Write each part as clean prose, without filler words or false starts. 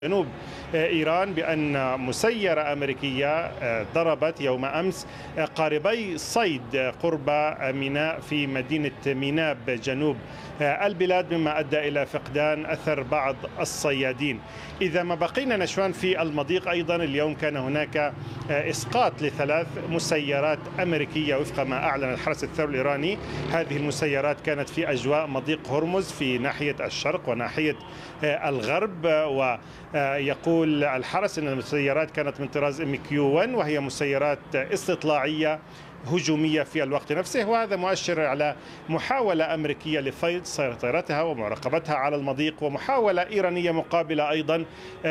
جنوب إيران بأن مسيرة أمريكية ضربت يوم أمس قاربي صيد قرب ميناء في مدينة ميناء جنوب البلاد، مما أدى إلى فقدان أثر بعض الصيادين. إذا ما بقينا نشوان في المضيق، أيضا اليوم كان هناك إسقاط ل3 مسيرات أمريكية وفق ما أعلن الحرس الثوري الإيراني. هذه المسيرات كانت في أجواء مضيق هرمز في ناحية الشرق وناحية الغرب، ويقول الحرس أن المسيرات كانت من طراز MQ-1 وهي مسيرات استطلاعية هجومية في الوقت نفسه، وهذا مؤشر على محاولة أمريكية لفرض سيطرتها ومراقبتها على المضيق، ومحاولة إيرانية مقابلة أيضا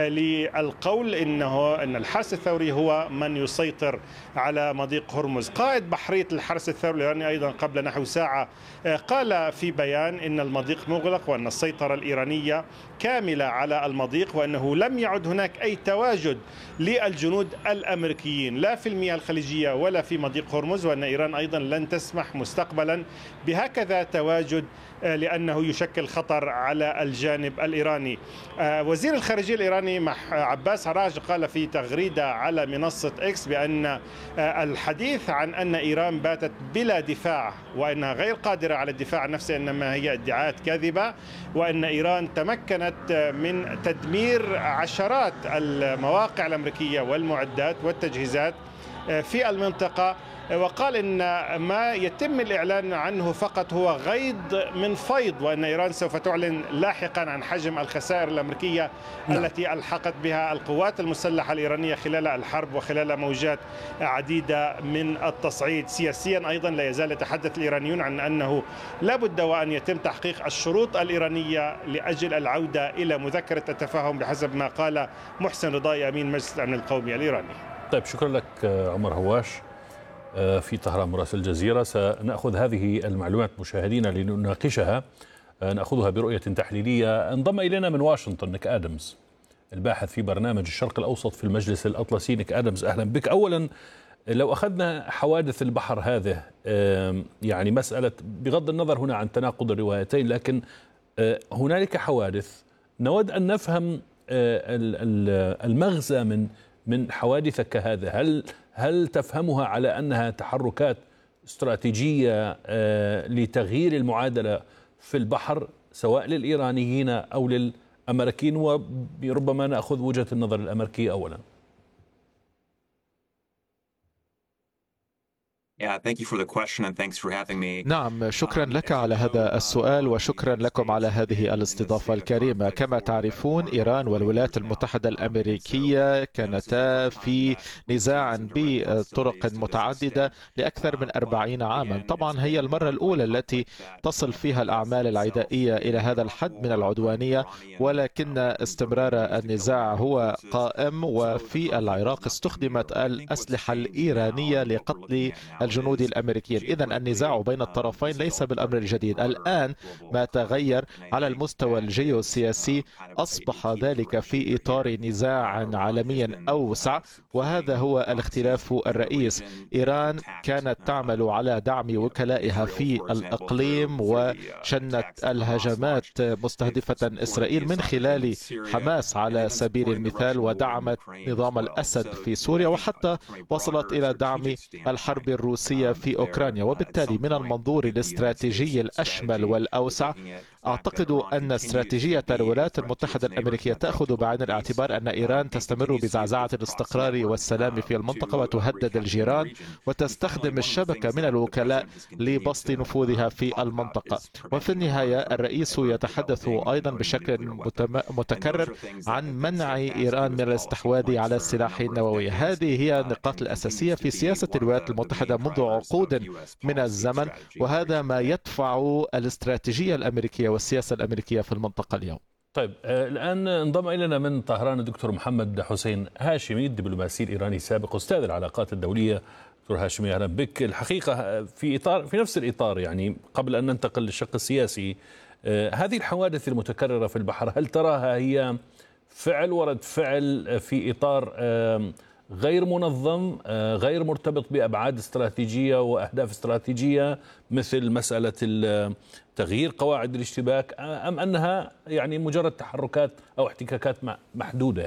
للقول أن الحرس الثوري هو من يسيطر على مضيق هرمز. قائد بحرية الحرس الثوري الإيراني أيضا قبل نحو ساعة قال في بيان أن المضيق مغلق وأن السيطرة الإيرانية كاملة على المضيق، وأنه لم يعد هناك أي تواجد للجنود الأمريكيين لا في المياه الخليجية ولا في مضيق هرمز، وأن إيران أيضا لن تسمح مستقبلا بهكذا تواجد لأنه يشكل خطر على الجانب الإيراني. وزير الخارجية الإيراني عباس عراج قال في تغريدة على منصة إكس بأن الحديث عن أن إيران باتت بلا دفاع وأنها غير قادرة على الدفاع عن نفسها إنما هي ادعاءات كاذبة، وأن إيران تمكنت من تدمير عشرات المواقع الأمريكية والمعدات والتجهيزات في المنطقة. وقال إن ما يتم الإعلان عنه فقط هو غيض من فيض، وأن إيران سوف تعلن لاحقا عن حجم الخسائر الأمريكية التي ألحقت بها القوات المسلحة الإيرانية خلال الحرب وخلال موجات عديدة من التصعيد. سياسيا أيضا لا يزال يتحدث الإيرانيون عن أنه لا بد وأن يتم تحقيق الشروط الإيرانية لأجل العودة إلى مذكرة التفاهم بحسب ما قال محسن رضاي أمين مجلس الأمن القومي الإيراني. طيب، شكرا لك عمر هواش في طهران مراسل الجزيرة. سنأخذ هذه المعلومات مشاهدينا لنناقشها، نأخذها برؤية تحليلية. انضم إلينا من واشنطن نيك آدمز، الباحث في برنامج الشرق الأوسط في المجلس الأطلسي. نيك آدمز، أهلا بك. أولا، لو أخذنا حوادث البحر هذه، يعني مسألة بغض النظر هنا عن تناقض الروايتين، لكن هنالك حوادث نود أن نفهم المغزى من حوادث كهذا. هل تفهمها على أنها تحركات استراتيجية لتغيير المعادلة في البحر سواء للإيرانيين أو للأمريكيين؟ وربما نأخذ وجهة النظر الأمريكية أولا. نعم، شكرا لك على هذا السؤال وشكرا لكم على هذه الاستضافة الكريمة. كما تعرفون، إيران والولايات المتحدة الأمريكية كانتا في نزاع بطرق متعددة لأكثر من 40 عاما. طبعا هي المرة الأولى التي تصل فيها الأعمال العدائية إلى هذا الحد من العدوانية، ولكن استمرار النزاع هو قائم. وفي العراق استخدمت الأسلحة الإيرانية لقتل الجنود الأمريكيين. إذن النزاع بين الطرفين ليس بالأمر الجديد. الآن ما تغير على المستوى الجيوسياسي أصبح ذلك في إطار نزاع عالميا أوسع، وهذا هو الاختلاف الرئيس. إيران كانت تعمل على دعم وكلائها في الإقليم وشنت الهجمات مستهدفة إسرائيل من خلال حماس على سبيل المثال، ودعمت نظام الأسد في سوريا، وحتى وصلت إلى دعم الحرب الروسية في أوكرانيا. وبالتالي من المنظور الاستراتيجي الأشمل والأوسع، أعتقد أن استراتيجية الولايات المتحدة الأمريكية تأخذ بعين الاعتبار أن إيران تستمر بزعزعة الاستقرار والسلام في المنطقة وتهدد الجيران، وتستخدم الشبكة من الوكلاء لبسط نفوذها في المنطقة. وفي النهاية الرئيس يتحدث أيضا بشكل متكرر عن منع إيران من الاستحواذ على السلاح النووي. هذه هي النقاط الأساسية في سياسة الولايات المتحدة منذ عقود من الزمن، وهذا ما يدفع الاستراتيجية الأمريكية والسياسة الأمريكية في المنطقة اليوم. طيب، الآن انضم إلينا من طهران الدكتور محمد حسين هاشمي، الدبلوماسي الإيراني السابق، أستاذ العلاقات الدولية. دكتور هاشمي، أهلا بك. الحقيقة في نفس الإطار، يعني قبل أن ننتقل للشق السياسي، هذه الحوادث المتكررة في البحر هل تراها هي فعل ورد فعل في إطار غير منظم، غير مرتبط بأبعاد استراتيجية وأهداف استراتيجية مثل مسألة تغيير قواعد الاشتباك، أم أنها يعني مجرد تحركات أو احتكاكات محدودة؟